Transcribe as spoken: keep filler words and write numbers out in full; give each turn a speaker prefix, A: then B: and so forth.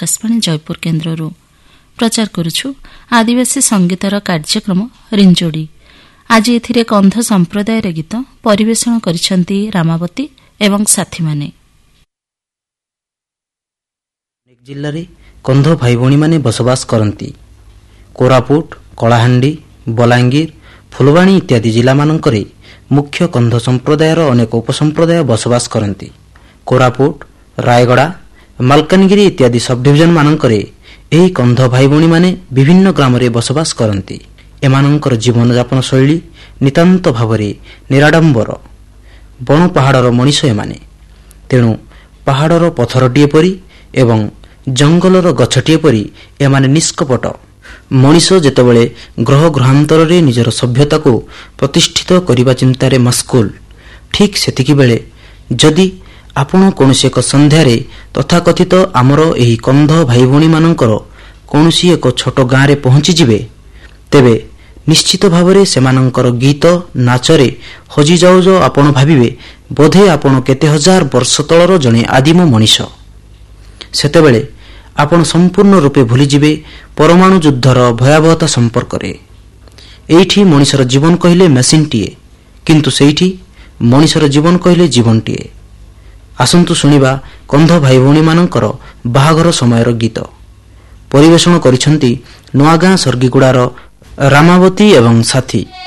A: आकाशवाणी जयपुर केन्द्रରୁ प्रचार करुछु आदिवासी संगीतर कार्यक्रम रिंजोडी। आज एथिरे कंध संप्रदायर गीत परिवेषण करिसंती रामावती एवं साथी माने।
B: जिल्ला रे कंध भाई भणी माने बसवास करंती। कोरापुट, कलाहांडी, बलांगीर, फुलवाणी इत्यादि जिला मानकरे मुख्य कंध संप्रदायर अनेक उपसंप्रदाय बसवास करंती। कोरापुट, रायगड़ा, मालकानगिरी इत्यादि सब डिविजन मानकरे एही कंध भाई भणी माने विभिन्न ग्राम रे बसवास करंती। एमानंकर जीवन यापन शैली नितांत भावरे निराडंबर। बण पहाड़र मनीष एमाने, तेणु पहाड़र पथरटीए परी एवं जंगलर गछटीए परी एमाने निष्कपट। मनीष जेतेबेले ग्रह ग्रहांतर रे निजर सभ्यता को प्रतिष्ठित करिबा चिंतारे मस्कुल, ठीक सेतिकी बेले जदि आपण कौनसी एक संध्यारे तथाकथित आमर एही कंध भाई भणी मानकर कौनसी एक छोट गाँ रे पहुंची जिवे, तेबे निश्चित भावरे सेमानंकर गीत नाचरे हजि जाऊ जाऊ आपण भाबिबे बोधे आपण केते हजार वर्ष तलर जणे आदिम मनीष। सेतेबेले आपण संपूर्ण रूपे भूली जिवे परमाणु युद्धर भयावहता संपर्करे। एइठी मनीषर जीवन कहिले मेसिनटीए, किंतु सेइठी मनीषर जीवन कहिले जीवनटीए। आसंतु शुणिबा कंध भाई भणी मानकर बाहाघर समयर गीत। परिवेषण करिसंती नुआगाँ सर्गीगुड़ार रामावती एवं साथी।